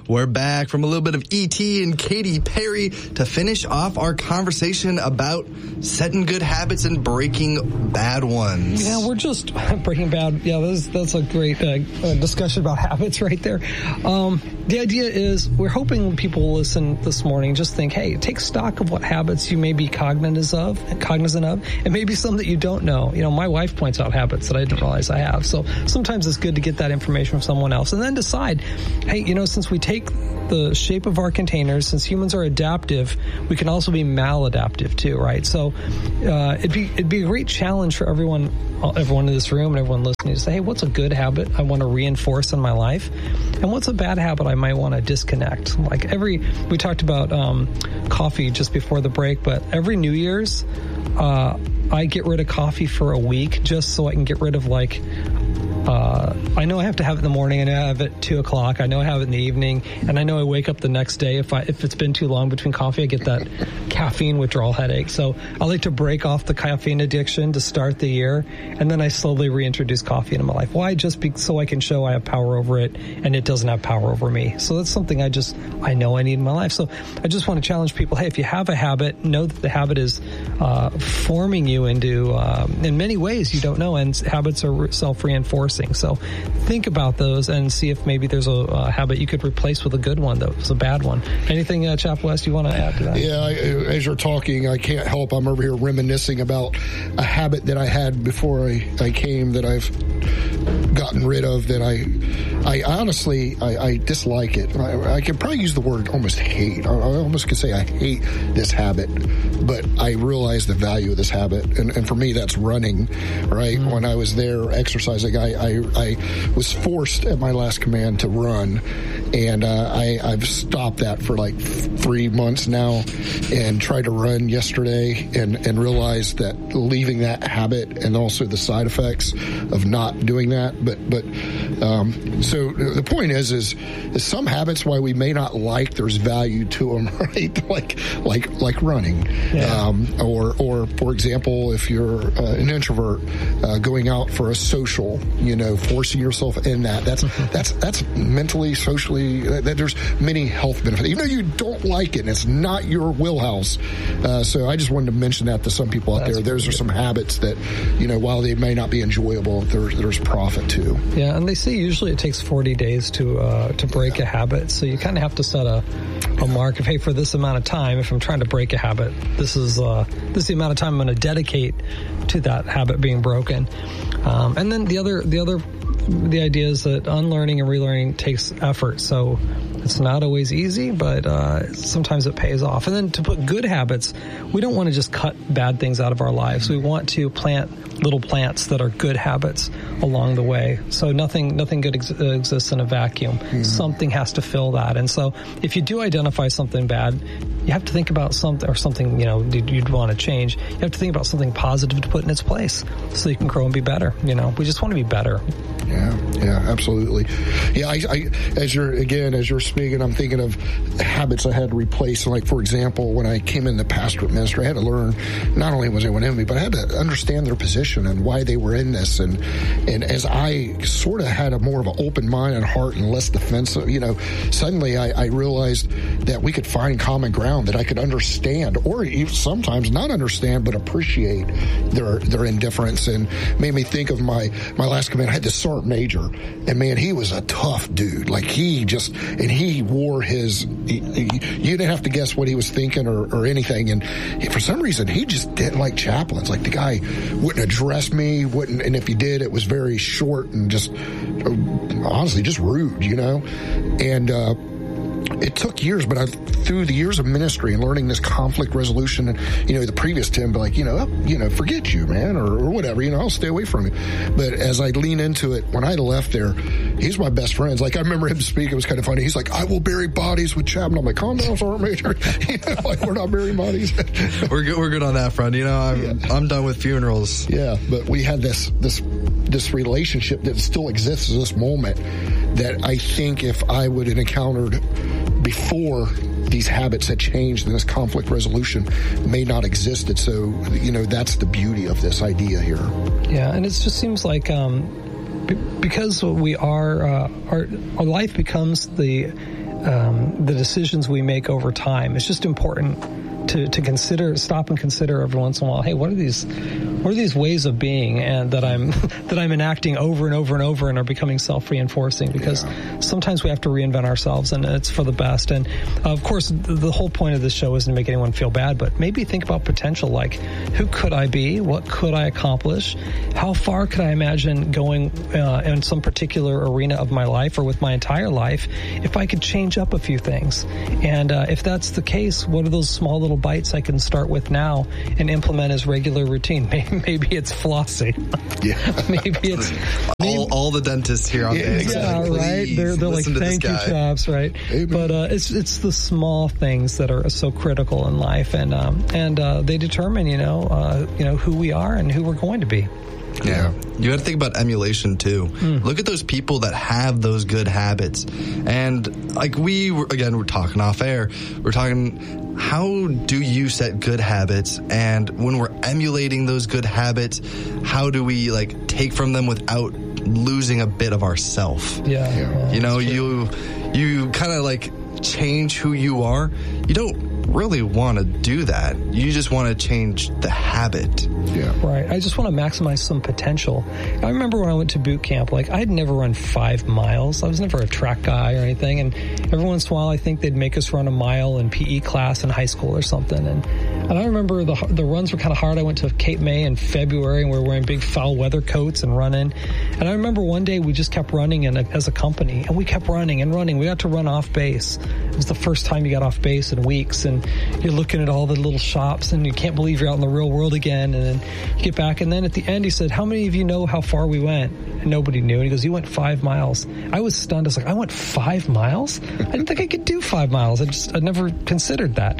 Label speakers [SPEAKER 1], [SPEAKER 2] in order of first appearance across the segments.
[SPEAKER 1] We're back from a little bit of E.T. and Katy Perry to finish off our conversation about setting good habits and breaking bad ones.
[SPEAKER 2] Yeah, we're just breaking bad. Yeah, that's a great discussion about habits right there. The idea is we're hoping when people listen this morning just think, hey, take stock of what habits you may be cognizant of, and maybe some that you don't know. You know, my wife points out habits that I didn't realize I have. So sometimes it's good to get that information from someone else and then decide, hey, you know, since we take the shape of our containers, since humans are adaptive, we can also be maladaptive too, right? So it'd be a great challenge for everyone in this room and everyone listening to say, hey, what's a good habit I want to reinforce in my life? And what's a bad habit I might want to disconnect? Like we talked about coffee just before the break, but every New Year's, I get rid of coffee for a week just so I can get rid of I know I have to have it in the morning. I know I have it at 2:00. I know I have it in the evening, and I know I wake up the next day. If it's been too long between coffee, I get that caffeine withdrawal headache. So I like to break off the caffeine addiction to start the year, and then I slowly reintroduce coffee into my life. Why? Just so I can show I have power over it, and it doesn't have power over me. So that's something I know I need in my life. So I just want to challenge people. Hey, if you have a habit, know that the habit is forming you into in many ways you don't know, and habits are self-reinforcing. So think about those and see if maybe there's a habit you could replace with a good one that was a bad one. Anything, Chap West, you want to add to that?
[SPEAKER 3] Yeah, as you're talking, I can't help. I'm over here reminiscing about a habit that I had before I came that I've gotten rid of, that I honestly dislike it. I can probably use the word almost hate. I almost could say I hate this habit, but I realize the value of this habit. And for me, that's running, right? Mm-hmm. When I was there exercising, I was forced at my last command to run, and I've stopped that for like 3 months now and tried to run yesterday and realized that leaving that habit and also the side effects of not doing that. But so the point is some habits, while we may not like, there's value to them, right? Like running, yeah. Or for example, if you're an introvert, going out for a social, forcing yourself in that's mentally, socially, there's many health benefits, even though you don't like it and it's not your wheelhouse. So I just wanted to mention that to some people out there. Those are some habits that, while they may not be enjoyable, there's profit too.
[SPEAKER 2] Yeah, and they say usually it takes 40 days to break a habit. So you kind of have to set a mark of, hey, for this amount of time, if I'm trying to break a habit, this is the amount of time I'm going to dedicate to that habit being broken. And then the idea is that unlearning and relearning takes effort. So it's not always easy, but sometimes it pays off. And then to put good habits, we don't want to just cut bad things out of our lives. We want to plant little plants that are good habits along the way. So nothing good exists in a vacuum. Mm-hmm. Something has to fill that. And so if you do identify something bad, you have to think about something you'd want to change. You have to think about something positive to put in its place so you can grow and be better. We just want to be better.
[SPEAKER 3] Yeah, absolutely. Yeah, as you're speaking, I'm thinking of habits I had to replace. Like, for example, when I came in the pastorate ministry, I had to learn, not only was anyone in me, but I had to understand their position and why they were in this. And as I sort of had a more of an open mind and heart and less defensive, suddenly I realized that we could find common ground, that I could understand, or even sometimes not understand, but appreciate their indifference. And made me think of my last command. I had this sergeant major, and man, he was a tough dude. Like, he wore his, you didn't have to guess what he was thinking or anything. And for some reason, he just didn't like chaplains. Like, the guy wouldn't address me, and if he did, it was very short and just, honestly, just rude, And it took years, but through the years of ministry and learning this conflict resolution, and the previous Tim be like, forget you, man, or whatever, I'll stay away from you. But as I lean into it, when I left there, he's my best friend. Like, I remember him speak. It was kind of funny. He's like, I will bury bodies with Chapman. I'm like, calm down, Sergeant Major. We're not burying bodies.
[SPEAKER 1] We're good on that front. I'm done with funerals.
[SPEAKER 3] Yeah, but we had this relationship that still exists at this moment, that I think if I would have encountered before these habits had changed and this conflict resolution may not existed. So, that's the beauty of this idea here.
[SPEAKER 2] Yeah, and it just seems like because we are, our life becomes the the decisions we make over time. It's just important to stop and consider every once in a while. Hey, what are these ways of being and that I'm enacting over and over and over and are becoming self-reinforcing? Because sometimes we have to reinvent ourselves, and it's for the best. And of course, the whole point of this show isn't to make anyone feel bad, but maybe think about potential. Like, who could I be? What could I accomplish? How far could I imagine going in some particular arena of my life or with my entire life if I could change up a few things? And if that's the case, what are those small little bites I can start with now and implement as regular routine? Maybe it's flossing. Yeah. Maybe it's
[SPEAKER 1] all the dentists here on the
[SPEAKER 2] exactly. Right. They're like, thank you, Chops, right? Amen. But it's the small things that are so critical in life, and they determine who we are and who we're going to be.
[SPEAKER 1] Yeah. You got to think about emulation too. Look at those people that have those good habits. And like we're talking off air. We're talking, how do you set good habits? And when we're emulating those good habits, how do we like take from them without losing a bit of ourself?
[SPEAKER 2] Yeah.
[SPEAKER 1] You kind of like change who you are. You don't really want to do that. You just want to change the habit.
[SPEAKER 3] Yeah.
[SPEAKER 2] Right. I just want to maximize some potential. I remember when I went to boot camp, like I'd never run 5 miles. I was never a track guy or anything. And every once in a while, I think they'd make us run a mile in PE class in high school or something. And I remember the runs were kind of hard. I went to Cape May in February and we were wearing big foul weather coats and running. And I remember one day we just kept running as a company, and we kept running and running. We got to run off base. It was the first time you got off base in weeks, and you're looking at all the little shops and you can't believe you're out in the real world again. And then you get back, and then at the end he said, how many of you know how far we went? And nobody knew. And he goes, you went 5 miles. I was stunned. I was like, I went 5 miles? I didn't think I could do 5 miles. I'd never considered that.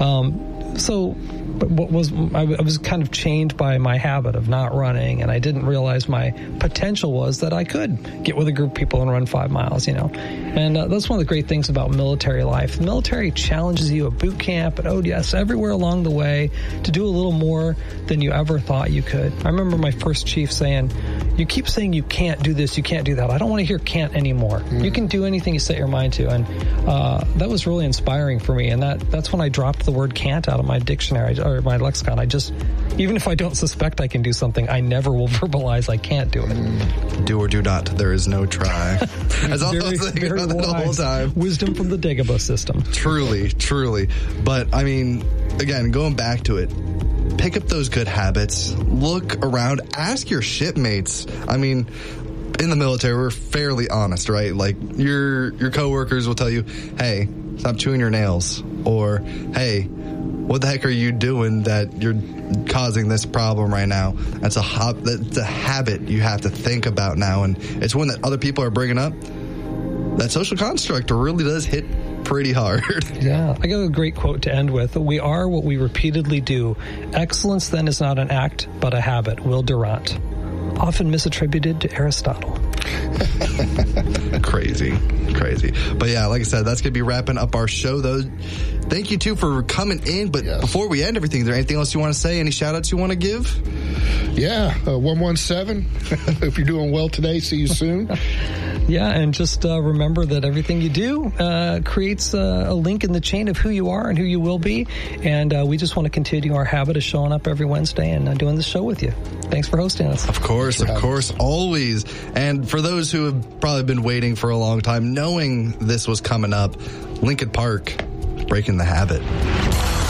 [SPEAKER 2] I was kind of chained by my habit of not running, and I didn't realize my potential was that I could get with a group of people and run 5 miles, And that's one of the great things about military life. The military challenges you at boot camp, at ODS, everywhere along the way to do a little more than you ever thought you could. I remember my first chief saying, you keep saying you can't do this, you can't do that. I don't want to hear can't anymore. You can do anything you set your mind to. And that was really inspiring for me. And that's when I dropped the word can't out of my dictionary or my lexicon. Even if I don't suspect I can do something, I never will verbalize I can't do it.
[SPEAKER 1] Do or do not. There is no try. That's all I was thinking about that the whole time.
[SPEAKER 2] Wisdom from the Dagobah system.
[SPEAKER 1] Truly, truly. But I mean, again, going back to it, pick up those good habits. Look around. Ask your shipmates. I mean, in the military, we're fairly honest, right? Like your coworkers will tell you, "Hey, stop chewing your nails," or "Hey, what the heck are you doing that you're causing this problem right now?" That's a habit you have to think about now, and it's one that other people are bringing up. That social construct really does hit pretty hard.
[SPEAKER 2] Yeah. I got a great quote to end with. We are what we repeatedly do. Excellence then is not an act, but a habit. Will Durant. Often misattributed to Aristotle.
[SPEAKER 1] Crazy. But yeah, like I said, that's going to be wrapping up our show, though. Thank you, too, for coming in. But before we end everything, is there anything else you want to say? Any shout-outs you want to give?
[SPEAKER 3] Yeah, 117. Hope you're doing well today. See you soon.
[SPEAKER 2] Yeah, and just remember that everything you do creates a link in the chain of who you are and who you will be. And we just want to continue our habit of showing up every Wednesday and doing this show with you. Thanks for hosting us.
[SPEAKER 1] Of course, always. And for those who have probably been waiting for a long time, knowing this was coming up, Lincoln Park, Breaking the Habit.